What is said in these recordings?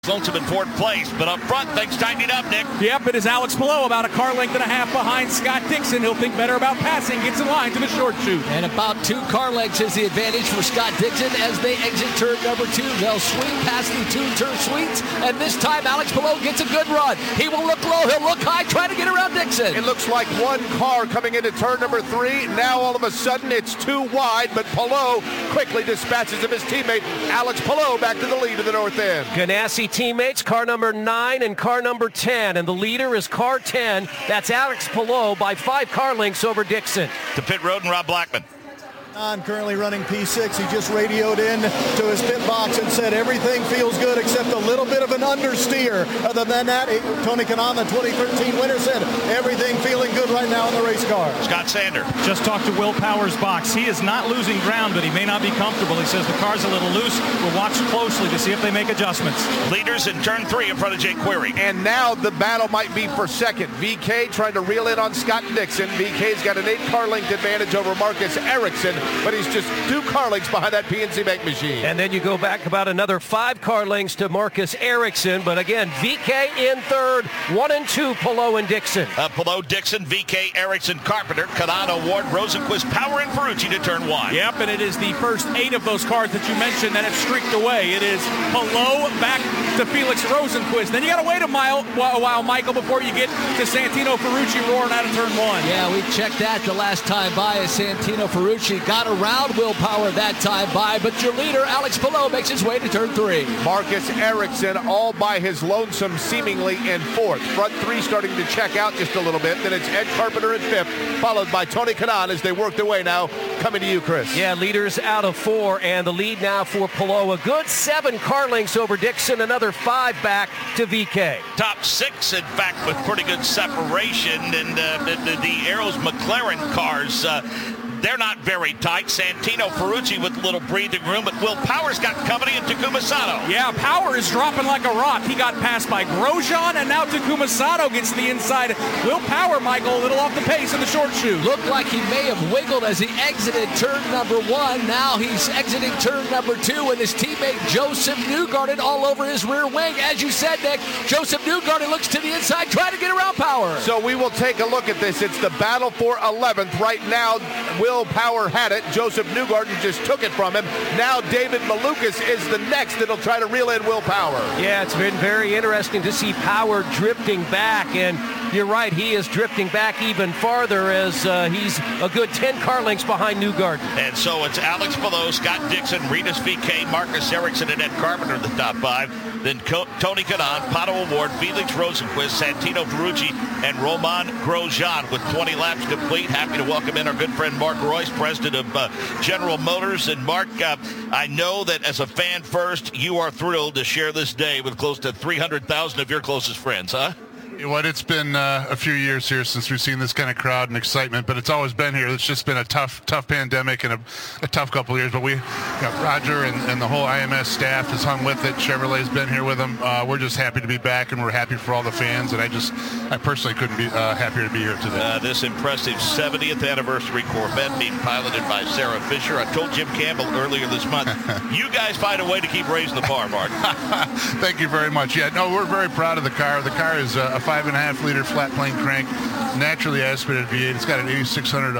Lonesome in fourth place, but up front, things tightened up, Nick. Yep, it is Alex Palou, about a car length and a half behind Scott Dixon. He'll think better about passing, gets in line to the short chute. And about 2 car lengths is the advantage for Scott Dixon as they exit turn number 2. They'll swing past the 2 turn suites, and this time Alex Palou gets a good run. He will look low, he'll look high, trying to get around Dixon. It looks like one car coming into turn number 3. Now all of a sudden it's too wide, but Palou quickly dispatches of his teammate. Alex Palou back to the lead of the north end. Ganassi teammates, car number 9 and car number 10, and the leader is car 10. That's Alex Palou by 5 car lengths over Dixon. To pit road and Rob Blackman. Currently running P6. He just radioed in to his pit box and said everything feels good except a little bit of an understeer. Other than that, Tony Kanaan, the 2013 winner, said everything feeling good right now in the race car. Scott Sander. Just talked to Will Power's box. He is not losing ground, but he may not be comfortable. He says the car's a little loose. We'll watch closely to see if they make adjustments. Leaders in turn 3 in front of Jake Query. And now the battle might be for second. VK trying to reel in on Scott Dixon. VK's got an 8 car length advantage over Marcus Ericsson, but he's just 2 car lengths behind that PNC Bank machine. And then you go back about another 5 car lengths to Marcus Ericsson. But again, VK in third, 1 and 2, Palou and Dixon. Palou, Dixon, VK, Ericsson, Carpenter, Kanaan, Ward, Rosenquist, Power, and Ferrucci to turn 1. Yep, and it is the first 8 of those cars that you mentioned that have streaked away. It is Palou back to Felix Rosenquist. Then you got to wait a while, Michael, before you get to Santino Ferrucci roaring out of turn 1. Yeah, we checked that the last time by as Santino Ferrucci got around Will Power that time by, but your leader, Alex Palou, makes his way to turn 3. Marcus Ericsson all by his lonesome seemingly in 4th. Front 3 starting to check out just a little bit. Then it's Ed Carpenter in 5th, followed by Tony Kanaan as they work their way now. Coming to you, Chris. Yeah, leaders out of 4, and the lead now for Palou. A good 7 car lengths over Dixon, another 5 back to VK. Top 6, in fact, with pretty good separation. And the Arrows McLaren cars, they're not very tight. Santino Ferrucci with a little breathing room, but Will Power's got company in Takuma Sato. Yeah, Power is dropping like a rock. He got passed by Grosjean, and now Takuma Sato gets to the inside. Will Power, Michael, a little off the pace in the short chute. Looked like he may have wiggled as he exited turn number 1. Now he's exiting turn number 2 with his teammate Joseph Newgarden all over his rear wing. As you said, Nick, Joseph Newgarden looks to the inside, trying to get around Power. So we will take a look at this. It's the battle for 11th. Right now, Will Power had it. Joseph Newgarden just took it from him. Now David Malukas is the next that'll try to reel in Will Power. Yeah, it's been very interesting to see Power drifting back, and you're right, he is drifting back even farther as he's a good 10 car lengths behind Newgarden. And so it's Alex Palou, Scott Dixon, Ritas VK, Marcus Ericsson, and Ed Carpenter in the top 5. Then Tony Kanaan, Pato Award, Felix Rosenquist, Santino Ferrucci, and Romain Grosjean with 20 laps complete. Happy to welcome in our good friend Mark Royce, president of General Motors. And Mark, I know that as a fan first, you are thrilled to share this day with close to 300,000 of your closest friends, huh? Well, it's been a few years here since we've seen this kind of crowd and excitement, but it's always been here. It's just been a tough pandemic and a tough couple of years. But Roger and the whole IMS staff has hung with it. Chevrolet's been here with them. We're just happy to be back, and we're happy for all the fans. And I personally couldn't be happier to be here today. This impressive 70th anniversary Corvette being piloted by Sarah Fisher. I told Jim Campbell earlier this month, you guys find a way to keep raising the bar, Mark. Thank you very much. Yeah, no, we're very proud of the car. The car is a 5.5-liter flat plane crank, naturally aspirated V8. It's got an 8,600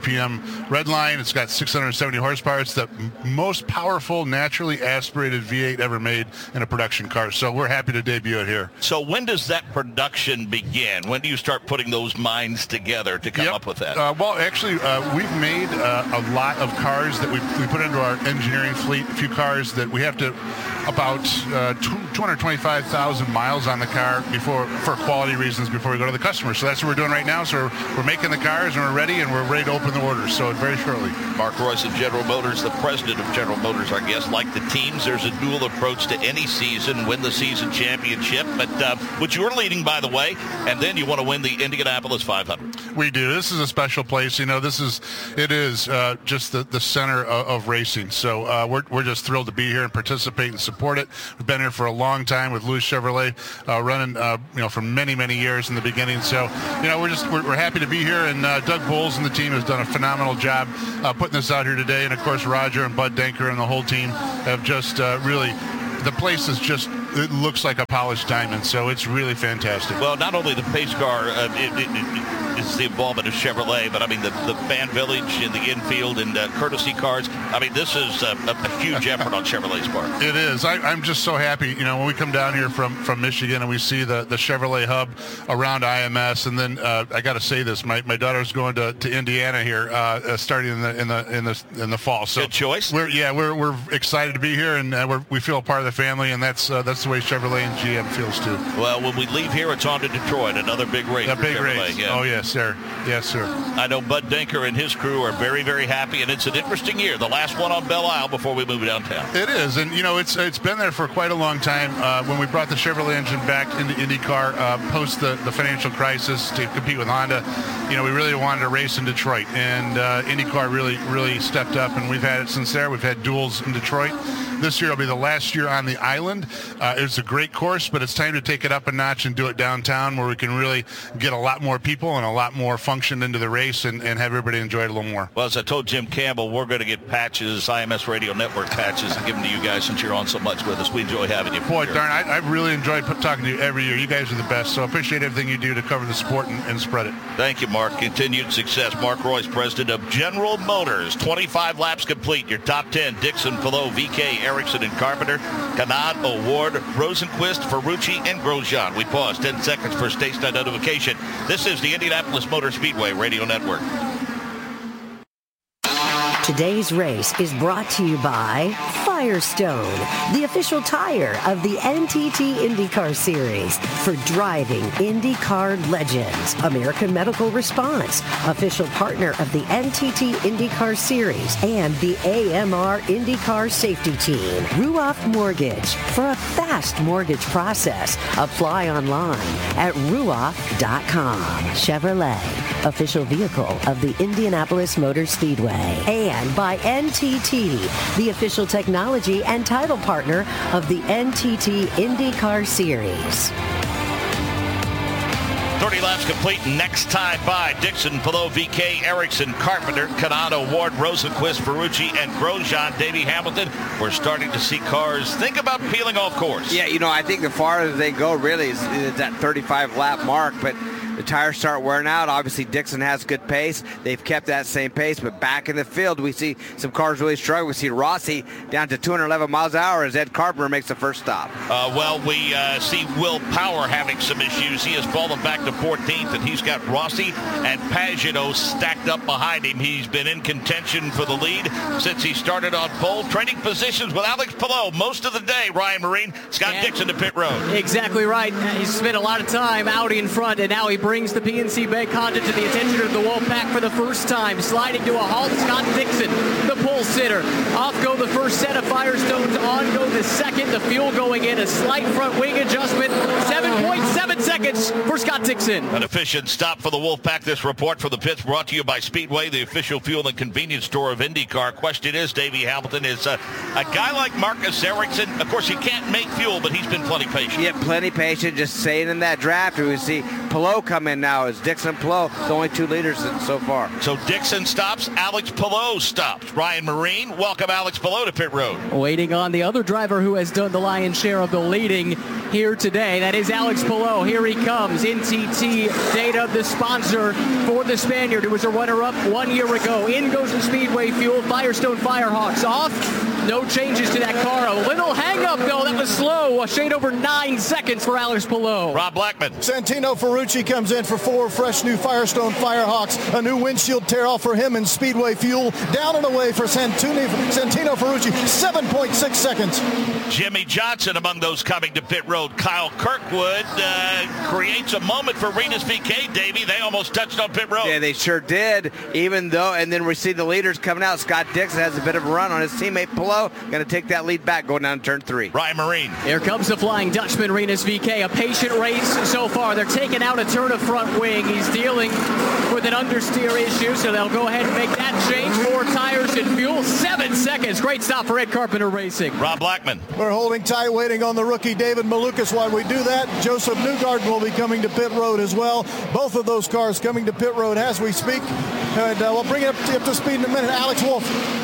RPM red line. It's got 670 horsepower. It's the most powerful naturally aspirated V8 ever made in a production car. So we're happy to debut it here. So when does that production begin? When do you start putting those minds together to come up with that? Well, actually, we've made a lot of cars that we put into our engineering fleet. A few cars that we have to about 225,000 miles on the car for quality reasons before we go to the customer. So that's what we're doing right now. So we're making the cars and we're ready to open the orders. So very shortly. Mark Royce of General Motors, the president of General Motors, our guest. Like the teams, there's a dual approach to any season, win the season championship, but which you're leading, by the way, and then you want to win the Indianapolis 500. We do. This is a special place. You know, it is just the center of racing. So we're just thrilled to be here and participate and support it. We've been here for a long time with Louis Chevrolet, running for many years in the beginning. So we're happy to be here, and Doug Bowles and the team has done a phenomenal job putting this out here today. And of course Roger and Bud Denker and the whole team have just really the place is just, it looks like a polished diamond, so it's really fantastic. Well, not only the pace car, it's the involvement of Chevrolet, but I mean the fan village in the infield and courtesy cars. I mean, this is a huge effort on Chevrolet's part. It is. I'm just so happy, when we come down here from Michigan and we see the Chevrolet hub around IMS, and then I got to say this, my daughter's going to Indiana here starting in the fall. So good choice. We're excited to be here, and we feel a part of the family, and that's the way Chevrolet and GM feels too. Well, when we leave here, it's on to Detroit, another big race. A big Chevrolet. race. Yeah. Oh yes, sir. Yes, sir. I know Bud Denker and his crew are very, very happy, and it's an interesting year. The last one on Belle Isle before we move downtown. It is, and it's been there for quite a long time. When we brought the Chevrolet engine back into IndyCar post the financial crisis to compete with Honda, we really wanted to race in Detroit, and IndyCar really stepped up, and we've had it since there. We've had duels in Detroit. This year will be the last year on the island. It's a great course, but it's time to take it up a notch and do it downtown, where we can really get a lot more people and a lot more function into the race and have everybody enjoy it a little more. Well, as I told Jim Campbell, we're going to get patches, IMS Radio Network patches, and give them to you guys since you're on so much with us. We enjoy having you. Boy, darn, I've really enjoyed talking to you every year. You guys are the best, so I appreciate everything you do to cover the sport and spread it. Thank you, Mark. Continued success. Mark Royce, president of General Motors. 25 laps complete. Your top 10, Dixon, Palou, VK, Erickson, and Carpenter, Kanaan, O'Ward, Rosenquist, Ferrucci, and Grosjean. We pause 10 seconds for station identification. This is the Indianapolis Motor Speedway Radio Network. Today's race is brought to you by Firestone, the official tire of the NTT IndyCar Series for driving IndyCar legends. American Medical Response, official partner of the NTT IndyCar Series and the AMR IndyCar Safety Team. Ruoff Mortgage, for a fast mortgage process. Apply online at ruoff.com. Chevrolet, official vehicle of the Indianapolis Motor Speedway. And by NTT, the official technology and title partner of the NTT IndyCar Series. 30 laps complete. Next time by Dixon, Palou, VK, Erickson, Carpenter, Kanaan, O'Ward, Rosenquist, Ferrucci, and Grosjean. Davey Hamilton, we're starting to see cars think about peeling off course. Yeah, I think the farther they go really is that 35 lap mark, but the tires start wearing out. Obviously, Dixon has good pace. They've kept that same pace, but back in the field, we see some cars really struggle. We see Rossi down to 211 miles an hour as Ed Carpenter makes the first stop. We see Will Power having some issues. He has fallen back to 14th, and he's got Rossi and Pagano stacked up behind him. He's been in contention for the lead since he started on pole. Trading positions with Alex Palou most of the day. Ryan Marine, Scott Dixon to pit road. Exactly right. He's spent a lot of time out in front, and now he brings the PNC Bank Honda to the attention of the Wolfpack for the first time. Sliding to a halt, Scott Dixon, the pole sitter. Off go the first set of Firestones, on go the second. The fuel going in, a slight front wing adjustment. 7.7 seconds for Scott Dixon. An efficient stop for the Wolfpack. This report from the pits brought to you by Speedway, the official fuel and convenience store of IndyCar. Question is, Davey Hamilton, is a guy like Marcus Ericsson, of course, he can't make fuel, but he's been plenty patient. Yeah, plenty patient, just staying in that draft. We see Palou come in now as Dixon Palou, the only 2 leaders so far. So Dixon stops, Alex Palou stops. Ryan Marine, welcome Alex Palou to pit road. Waiting on the other driver who has done the lion's share of the leading here today. That is Alex Palou. Here he comes. NTT Data, the sponsor for the Spaniard, who was a runner-up 1 year ago. In goes the Speedway fuel. Firestone Firehawks off. No changes to that car. A little hang-up, though. That was slow. A shade over 9 seconds for Alex Palou. Rob Blackman. Santino Ferrucci comes in for 4 fresh new Firestone Firehawks. A new windshield tear-off for him in Speedway fuel. Down and away for Santino Ferrucci. 7.6 seconds. Jimmy Johnson among those coming to pit road. Kyle Kirkwood creates a moment for Renus VK, Davey. They almost touched on pit road. Yeah, they sure did. Even though, and then we see the leaders coming out. Scott Dixon has a bit of a run on his teammate Palou. Going to take that lead back going down turn 3. Ryan Marine. Here comes the Flying Dutchman, Renus VK. A patient race so far. They're taking out a turn of front wing. He's dealing with an understeer issue, so they'll go ahead and make that change. 4 tires and fuel. 7 seconds. Great stop for Ed Carpenter Racing. Rob Blackman. We're holding tight, waiting on the rookie David Malukas. While we do that, Joseph Newgarden will be coming to pit road as well. Both of those cars coming to pit road as we speak. And we'll bring it up to speed in a minute. Alex Wolf.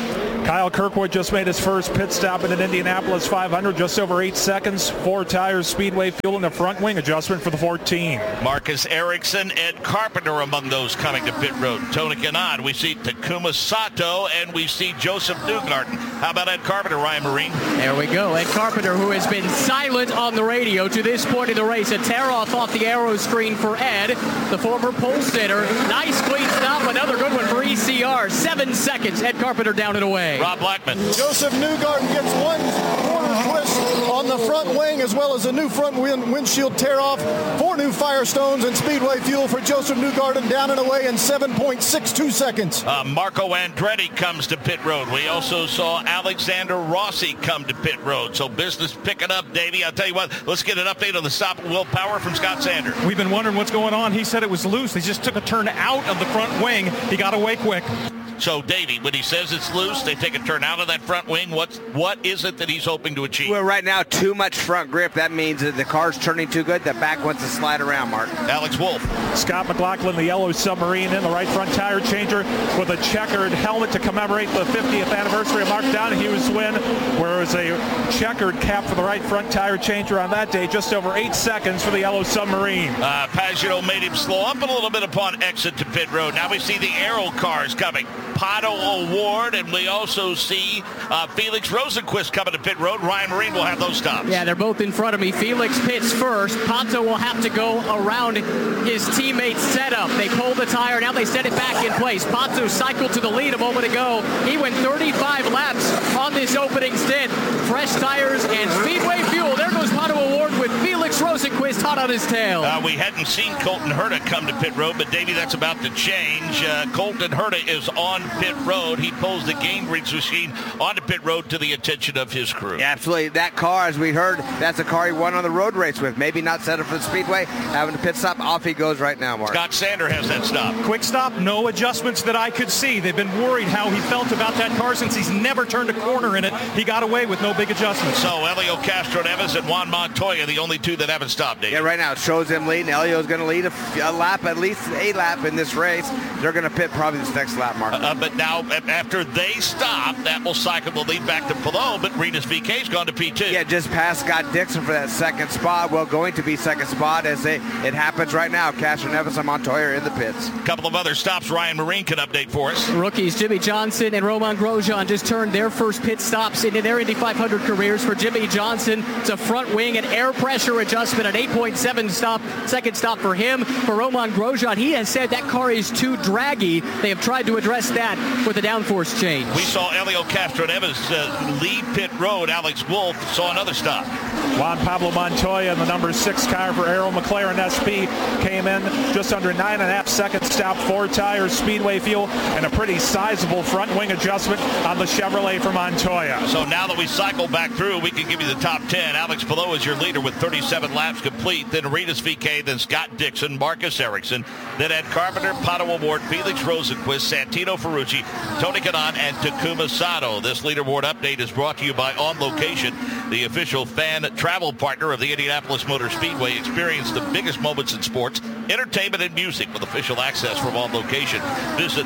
Kyle Kirkwood just made his first pit stop in an Indianapolis 500, just over 8 seconds. 4 tires, Speedway fuel, and a front wing adjustment for the 14. Marcus Ericsson, Ed Carpenter among those coming to pit road. Tony Kanaan, we see Takuma Sato, and we see Joseph Newgarden. How about Ed Carpenter, Ryan Marine? There we go. Ed Carpenter, who has been silent on the radio to this point of the race. A tear-off off the aero screen for Ed, the former pole sitter. Nice clean stop, another good one for ECR. 7 seconds, Ed Carpenter down and away. Rob Blackman. Joseph Newgarden gets 1 quarter twist on the front wing, as well as a new front windshield tear-off. 4 new Firestones and Speedway fuel for Joseph Newgarden, down and away in 7.62 seconds. Marco Andretti comes to pit road. We also saw Alexander Rossi come to pit road. So business picking up, Davey. I'll tell you what, let's get an update on the stop of Will Power from Scott Sander. We've been wondering what's going on. He said it was loose. He just took a turn out of the front wing. He got away quick. So, Davey, when he says it's loose, they take a turn out of that front wing. What is it that he's hoping to achieve? Well, right now, too much front grip. That means that the car's turning too good. The back wants to slide around, Mark. Alex Wolf. Scott McLaughlin, the yellow submarine in the right front tire changer with a checkered helmet to commemorate the 50th anniversary of Mark Donahue's win, where it was a checkered cap for the right front tire changer on that day, just over 8 seconds for the yellow submarine. Pagenaud made him slow up a little bit upon exit to pit road. Now we see the Aero cars coming. Pato O'Ward, and we also see Felix Rosenquist coming to pit road. Ryan Marine will have those stops. Yeah, they're both in front of me. Felix pits first. Pato will have to go around his teammate's setup. They pull the tire. Now they set it back in place. Pato cycled to the lead a moment ago. He went 35 laps on this opening stint. Fresh tires and Speedway fuel. There goes Pato O'Ward with Felix Rosenquist hot on his tail. We hadn't seen Colton Herta come to pit road, but Davey, that's about to change. Colton Herta is on pit road. He pulls the Gainbridge machine onto pit road to the attention of his crew. Yeah, absolutely. That car, as we heard, that's a car he won on the road race with. Maybe not set up for the Speedway. Having a pit stop, off he goes right now, Mark. Scott Sander has that stop. Quick stop, no adjustments that I could see. They've been worried how he felt about that car since he's never turned a corner in it. He got away with no big adjustments. So Elio Castro-Neves and Juan Montoya, the only two that haven't stopped, Dave. Yeah, right now it shows him leading. Elio's going to lead a lap, at least a lap in this race. They're going to pit probably this next lap, Mark. But now, after they stop, that will cycle the lead back to Palou, but Rinus VK's gone to P2. Yeah, just past Scott Dixon for that second spot. Well, going to be second spot as it happens right now. Castro-Neves and Montoya in the pits. A couple of other stops Ryan Marine can update for us. Rookies Jimmy Johnson and Romain Grosjean just turned their first pit stops into their Indy 500 careers. For Jimmy Johnson, it's a front wing and air pressure adjustment, an 8.7 stop, second stop for him. For Romain Grosjean, he has said that car is too draggy. They have tried to address that with a downforce change. We saw Elio Castro-Neves lead pit road. Alex Wolf saw another stop. Juan Pablo Montoya in the number 6 car for Aero McLaren SP came in just under 9.5 seconds stop, 4 tires, Speedway fuel, and a pretty sizable front wing adjustment on the Chevrolet for Montoya. So now that we cycle back through, we can give you the top 10. Alex Palou is your leader with 37 laps complete. Then Rinus VK, then Scott Dixon, Marcus Ericsson, then Ed Carpenter, Pato O'Ward, Felix Rosenquist, Santino Ferrucci, Tony Kanaan, and Takuma Sato. This leaderboard update is brought to you by On Location, the official fan travel partner of the Indianapolis Motor Speedway. Experience the biggest moments in sports, entertainment, and music with official access from On Location. Visit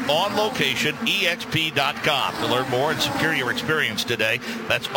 OnLocationEXP.com to learn more and secure your experience today. That's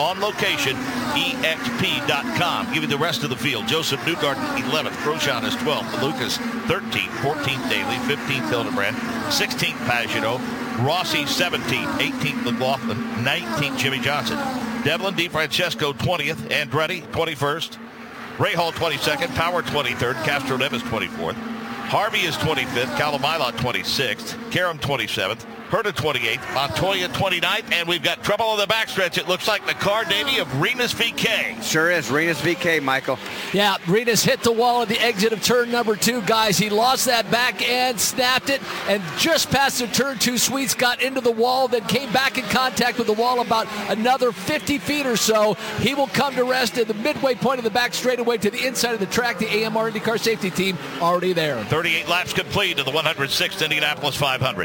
OnLocationEXP.com. Give you the rest of the field. Joseph Newgarden, 11th. Grosjean is 12th. Lucas, 13th. 14th Daly. 15th Hildebrand. 16th Pagenaud. Rossi, 17th. 18th McLaughlin. 19th Jimmy Johnson. Devlin DeFrancesco, 20th. Andretti, 21st. Rahal, 22nd. Power, 23rd. Castro-Neves, 24th. Harvey is 25th. Kalamila, 26th. Karam, 27th. Herta, 28th. Montoya, 29th. And we've got trouble on the backstretch. It looks like the car, Davey, of Rinus VK. Sure is. Rinus VK, Michael. Yeah, Rinus hit the wall at the exit of turn number 2, guys. He lost that back end, snapped it, and just past the turn 2 sweets got into the wall, then came back in contact with the wall about another 50 feet or so. He will come to rest at the midway point of the back straightaway to the inside of the track. The AMR IndyCar safety team already there. 38 laps complete to the 106th Indianapolis 500.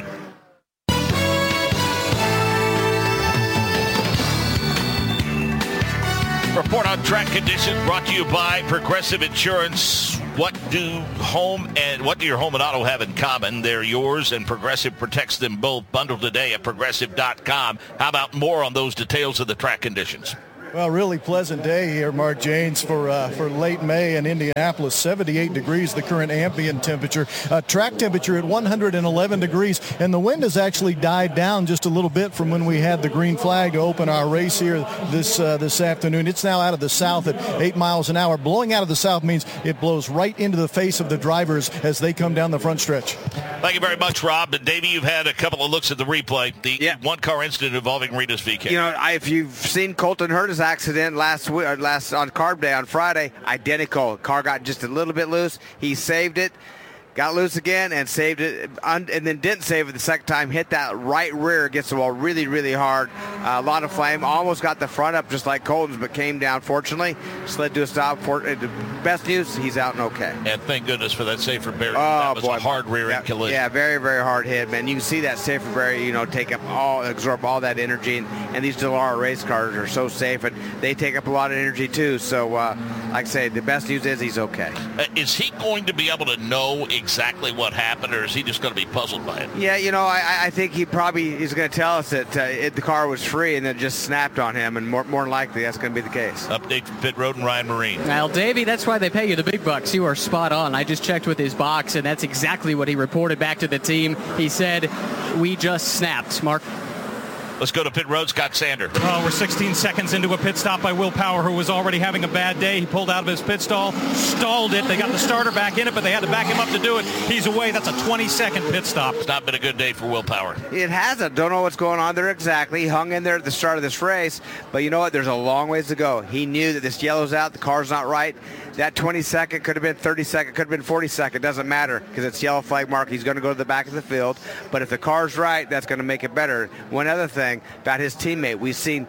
Report on track conditions brought to you by Progressive Insurance. What do your home and auto have in common? They're yours, and Progressive protects them both. Bundle today at Progressive.com. How about more on those details of the track conditions? Well, really pleasant day here, Mark Janes, for late May in Indianapolis. 78 degrees, the current ambient temperature. Track temperature at 111 degrees, and the wind has actually died down just a little bit from when we had the green flag to open our race here this afternoon. It's now out of the south at 8 miles an hour. Blowing out of the south means it blows right into the face of the drivers as they come down the front stretch. Thank you very much, Rob. And Davey, you've had a couple of looks at the replay. The one-car incident involving Rinus VeeKay. You know, if you've seen Colton Herta's accident last on Carb Day on Friday, identical. Car got just a little bit loose. He saved it, got loose again, and saved it, and then didn't save it the second time. Hit that right rear against the wall really, really hard. A lot of flame. Almost got the front up just like Colton's, but came down, fortunately. Slid to a stop. Best news, he's out and okay. And thank goodness for that Safer Barrier. That was a hard rear-end collision. Yeah, very, very hard hit, man. You can see that Safer Barrier, absorb all that energy. And these Dallara race cars are so safe, and they take up a lot of energy too. So, like I say, the best news is he's okay. Is he going to be able to know exactly what happened, or is he just going to be puzzled by it? Yeah, I think he probably is going to tell us that the car was free and then just snapped on him, and more than likely that's going to be the case. Update from Pit Road and Ryan Marine. Well, Davey, that's why they pay you the big bucks. You are spot on. I just checked with his box, and that's exactly what he reported back to the team. He said, we just snapped. Mark? Let's go to Pit Road. Scott Sander. Well, we're 16 seconds into a pit stop by Will Power, who was already having a bad day. He pulled out of his pit stall, stalled it. They got the starter back in it, but they had to back him up to do it. He's away. That's a 20-second pit stop. It's not been a good day for Will Power. It hasn't. Don't know what's going on there exactly. He hung in there at the start of this race, but you know what? There's a long ways to go. He knew that this yellow's out. The car's not right. That 20-second could have been 30-second, could have been 40-second. Doesn't matter because it's yellow flag mark. He's going to go to the back of the field. But if the car's right, that's going to make it better. One other thing about his teammate, we've seen,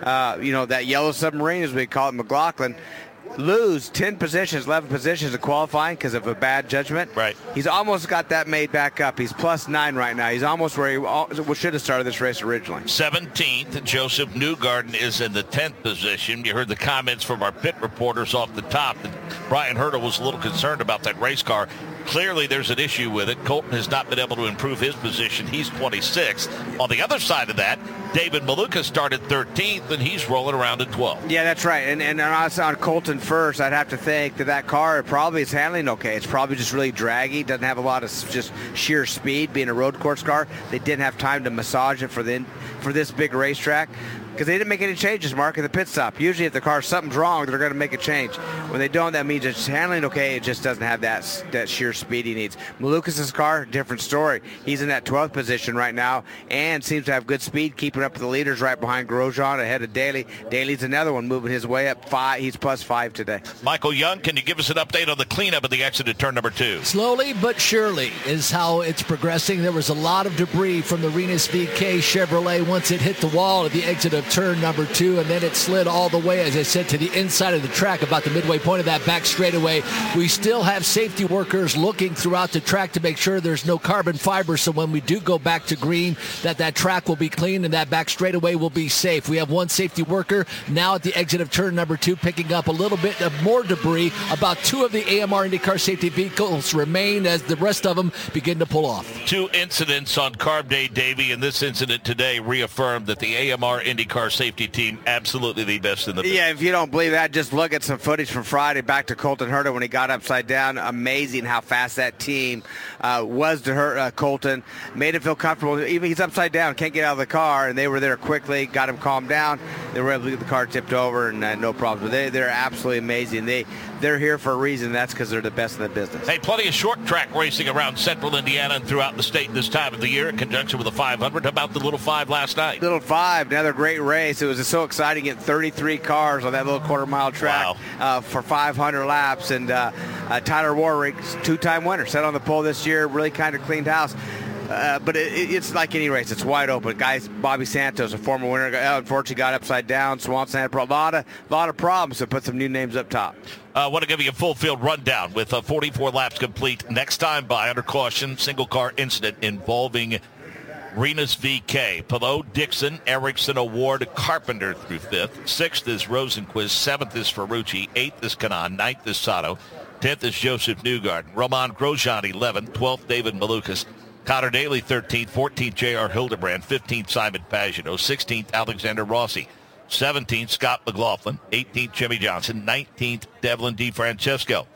that yellow submarine, as we call it, McLaughlin, lose 10 positions, 11 positions in qualifying because of a bad judgment. Right. He's almost got that made back up. He's +9 right now. He's almost where he should have started this race originally. 17th, Joseph Newgarden is in the 10th position. You heard the comments from our pit reporters off the top that Brian Herta was a little concerned about that race car. Clearly, there's an issue with it. Colton has not been able to improve his position. He's 26th. On the other side of that, David Maluka started 13th, and he's rolling around at 12th. Yeah, that's right. And on Colton first, I'd have to think that car probably is handling okay. It's probably just really draggy. Doesn't have a lot of just sheer speed. Being a road course car, they didn't have time to massage it for this big racetrack. Because they didn't make any changes, Mark, in the pit stop. Usually if the car, something's wrong, they're going to make a change. When they don't, that means it's handling okay. It just doesn't have that sheer speed he needs. Malukas' car, different story. He's in that 12th position right now and seems to have good speed, keeping up with the leaders right behind Grosjean, ahead of Daly. Daly's another one moving his way up 5. He's +5 today. Michael Young, can you give us an update on the cleanup of the exit at turn number 2? Slowly but surely is how it's progressing. There was a lot of debris from the Rinus VeeKay Chevrolet once it hit the wall at the exit of turn number 2, and then it slid all the way, as I said, to the inside of the track, about the midway point of that back straightaway. We still have safety workers looking throughout the track to make sure there's no carbon fiber, so when we do go back to green, that track will be clean and that back straightaway will be safe. We have one safety worker now at the exit of turn number 2 picking up a little bit of more debris. About 2 of the AMR IndyCar safety vehicles remain as the rest of them begin to pull off. 2 incidents on Carb Day, Davey, and this incident today reaffirmed that the AMR IndyCar safety team absolutely the best in the business. Yeah, if you don't believe that, just look at some footage from Friday back to Colton Herta when he got upside down. Amazing how fast that team was to hurt Colton. Made him feel comfortable. Even he's upside down, can't get out of the car, and they were there quickly, got him calmed down. They were able to get the car tipped over, and no problem. They're absolutely amazing. They're here for a reason. That's because they're the best in the business. Hey, plenty of short track racing around central Indiana and throughout the state this time of the year in conjunction with the 500. How about the Little 5 last night? Little 5, another great race. It was so exciting getting 33 cars on that little quarter-mile track for 500 laps. And Tyler Warwick, 2-time winner, sat on the pole this year, really kind of cleaned house. But it's like any race. It's wide open. Guys, Bobby Santos, a former winner, unfortunately got upside down. Swanson had a lot of problems, so put some new names up top. I want to give you a full field rundown with 44 laps complete. Next time by, under caution, single car incident involving Renus VK. Palou, Dixon, Erickson, Award, Carpenter through 5th. 6th is Rosenquist. 7th is Ferrucci. 8th is Kanaan. 9th is Sato. 10th is Joseph Newgarden. Roman Grosjean 11th. 12th David Malukas. Connor Daly 13th. 14th J.R. Hildebrand. 15th Simon Pagenaud. 16th Alexander Rossi. 17th Scott McLaughlin. 18th Jimmy Johnson. 19th Devlin DeFrancesco.